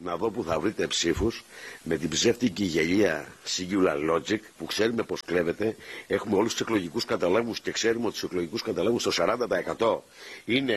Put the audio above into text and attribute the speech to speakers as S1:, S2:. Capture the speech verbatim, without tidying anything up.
S1: να δω που θα βρείτε ψήφους με την ψεύτικη γελία Singular Logic που ξέρουμε πως κλέβεται. Έχουμε όλους τους εκλογικούς καταλόγους και ξέρουμε ότι στους εκλογικούς καταλόγους το σαράντα τοις εκατό είναι